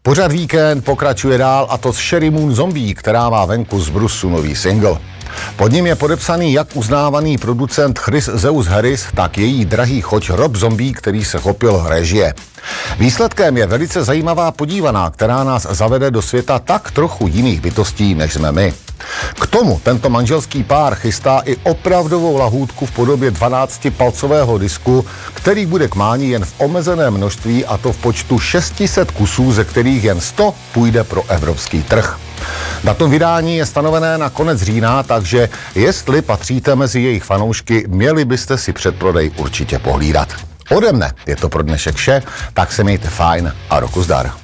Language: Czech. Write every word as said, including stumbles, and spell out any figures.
Pořad Víkend pokračuje dál, a to s Sherry Moon Zombie, která má venku z Brusu nový single. Pod ním je podepsaný jak uznávaný producent Chris Zeus Harris, tak její drahý choč Rob Zombie, který se chopil režie. Výsledkem je velice zajímavá podívaná, která nás zavede do světa tak trochu jiných bytostí, než jsme my. K tomu tento manželský pár chystá i opravdovou lahůdku v podobě dvanáctipalcového disku, který bude k mání jen v omezeném množství, a to v počtu šest set kusů, ze kterých jen sto půjde pro evropský trh. Datum vydání je stanovené na konec října, takže jestli patříte mezi jejich fanoušky, měli byste si předprodej určitě pohlídat. Ode mne je to pro dnešek vše, tak se mějte fajn a roku zdar.